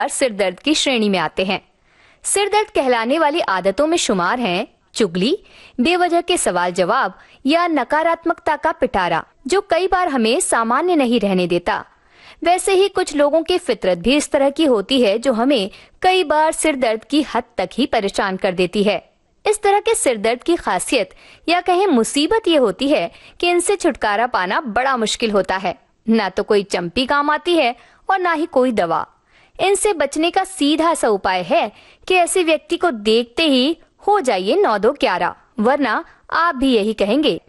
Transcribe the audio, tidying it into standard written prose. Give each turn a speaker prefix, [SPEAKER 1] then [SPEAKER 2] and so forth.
[SPEAKER 1] सिर दर्द की श्रेणी में आते हैं। सिर दर्द कहलाने वाली आदतों में शुमार हैं चुगली, बेवजह के सवाल जवाब या नकारात्मकता का पिटारा, जो कई बार हमें सामान्य नहीं रहने देता। वैसे ही कुछ लोगों की फितरत भी इस तरह की होती है जो हमें कई बार सिर दर्द की हद तक ही परेशान कर देती है। इस तरह के सिर दर्द की खासियत या कहें मुसीबत ये होती है कि इनसे छुटकारा पाना बड़ा मुश्किल होता है। ना तो कोई चंपी काम आती है और ना ही कोई दवा। इनसे बचने का सीधा सा उपाय है कि ऐसे व्यक्ति को देखते ही हो जाइए 9-2-11, वरना आप भी यही कहेंगे